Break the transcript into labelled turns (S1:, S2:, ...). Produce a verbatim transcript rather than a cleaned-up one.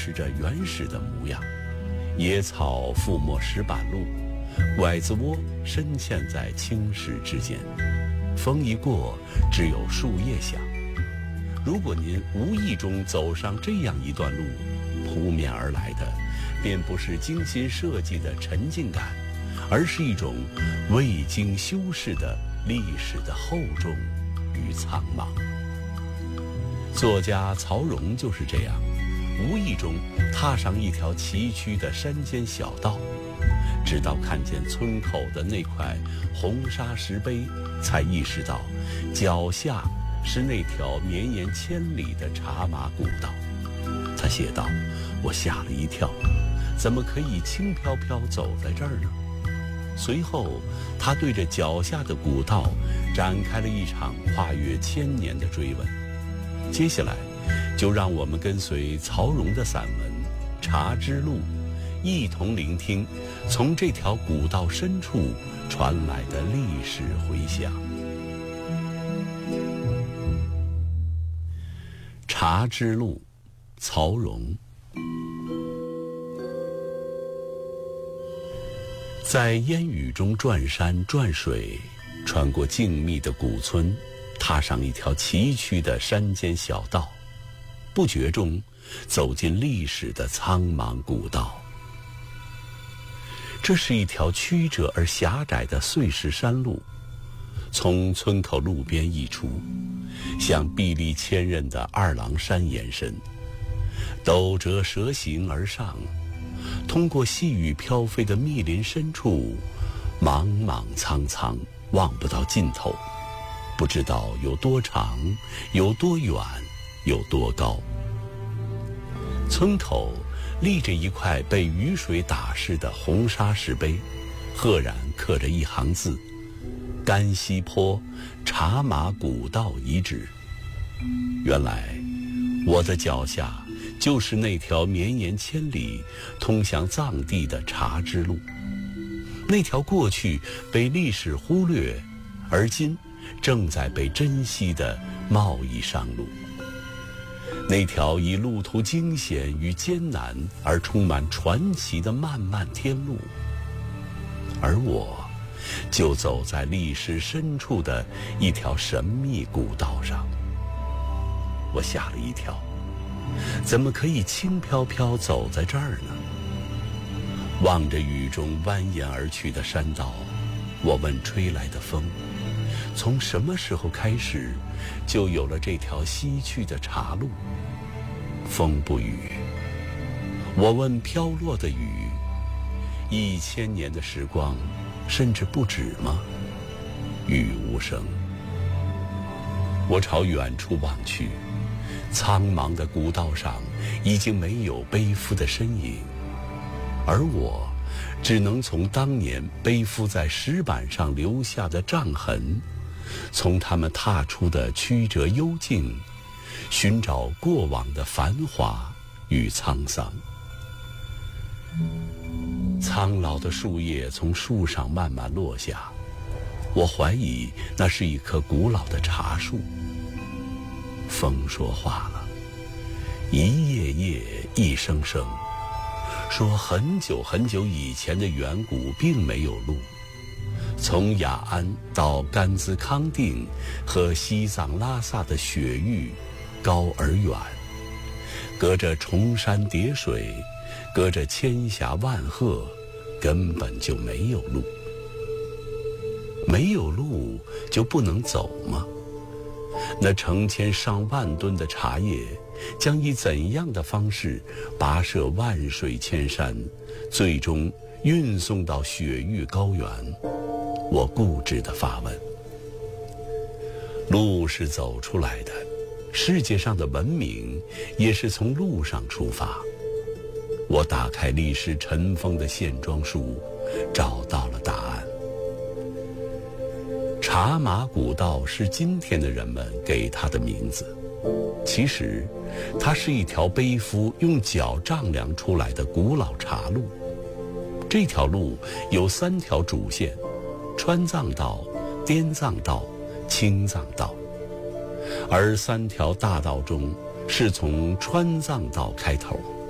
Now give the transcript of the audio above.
S1: 持着原始的模样。野草覆没石板路，拐子窝深嵌在青石之间，风一过，只有树叶响。如果您无意中走上这样一段路，扑面而来的便不是精心设计的沉浸感，而是一种未经修饰的历史的厚重与苍茫。作家曹荣就是这样，无意中踏上一条崎岖的山间小道，直到看见村口的那块红砂石碑，才意识到脚下是那条绵延千里的茶马古道。他写道：我吓了一跳，怎么可以轻飘飘走在这儿呢？随后他对着脚下的古道展开了一场跨越千年的追问。接下来就让我们跟随曹荣的散文《茶之路》，一同聆听从这条古道深处传来的历史回响。茶之路，曹荣。在烟雨中转山转水，穿过静谧的古村，踏上一条崎岖的山间小道，不觉中走进历史的苍茫古道。这是一条曲折而狭窄的碎石山路，从村口路边一出，向壁立千仞的二郎山延伸，陡折蛇行而上，通过细雨飘飞的密林深处，茫茫苍苍，望不到尽头，不知道有多长，有多远，有多高。村口立着一块被雨水打湿的红砂石碑，赫然刻着一行字：甘溪坡茶马古道遗址。原来我的脚下就是那条绵延千里通向藏地的茶之路，那条过去被历史忽略，而今正在被珍惜的贸易商路，那条以路途惊险与艰难而充满传奇的漫漫天路。而我就走在历史深处的一条神秘古道上。我吓了一跳，怎么可以轻飘飘走在这儿呢？望着雨中蜿蜒而去的山道，我问吹来的风，从什么时候开始就有了这条西去的茶路？风不语。我问飘落的雨，一千年的时光甚至不止吗？雨无声。我朝远处望去，苍茫的古道上已经没有背夫的身影，而我只能从当年背夫在石板上留下的杖痕，从他们踏出的曲折幽径，寻找过往的繁华与沧桑。苍老的树叶从树上慢慢落下，我怀疑那是一棵古老的茶树。风说话了，一叶叶一声声，说很久很久以前的远古并没有路，从雅安到甘孜康定和西藏拉萨的雪域高而远，隔着重山叠水，隔着千峡万壑，根本就没有路。没有路就不能走吗？那成千上万吨的茶叶将以怎样的方式跋涉万水千山，最终运送到雪域高原？我固执地发问。路是走出来的，世界上的文明也是从路上出发。我打开历史尘封的线装书，找到了答案。茶马古道是今天的人们给它的名字，其实它是一条背夫用脚丈量出来的古老茶路。这条路有三条主线：川藏道、滇藏道、青藏道。而三条大道中，是从川藏道开头。